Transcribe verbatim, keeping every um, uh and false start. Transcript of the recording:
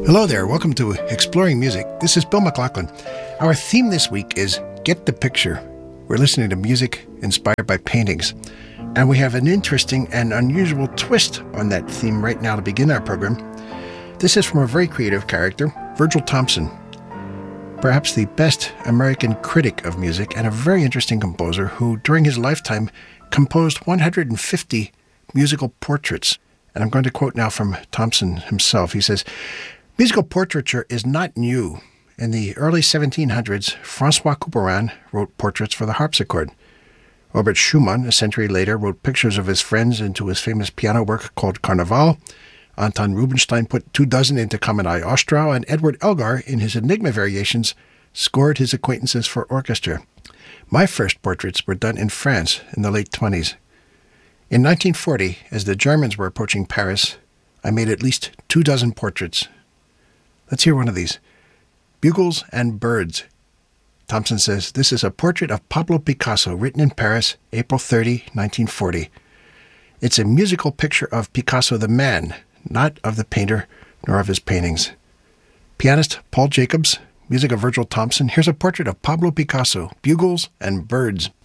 Hello there, welcome to Exploring Music. This is Bill McLaughlin. Our theme this week is Get the Picture. We're listening to music inspired by paintings. And we have an interesting and unusual twist on that theme right now to begin our program. This is from a very creative character, Virgil Thomson. Perhaps the best American critic of music and a very interesting composer who, during his lifetime, composed one hundred fifty musical portraits. And I'm going to quote now from Thomson himself. He says, "Musical portraiture is not new. In the early seventeen hundreds, François Couperin wrote portraits for the harpsichord. Robert Schumann, a century later, wrote pictures of his friends into his famous piano work called Carnaval. Anton Rubinstein put two dozen into Kamennai Ostrow, and Edward Elgar, in his Enigma variations, scored his acquaintances for orchestra. My first portraits were done in France in the late twenties. In nineteen forty, as the Germans were approaching Paris, I made at least two dozen portraits." Let's hear one of these. Bugles and Birds. Thomson says, "This is a portrait of Pablo Picasso, written in Paris, April thirtieth, nineteen forty. It's a musical picture of Picasso the man, not of the painter nor of his paintings." Pianist Paul Jacobs, music of Virgil Thomson. Here's a portrait of Pablo Picasso, Bugles and Birds.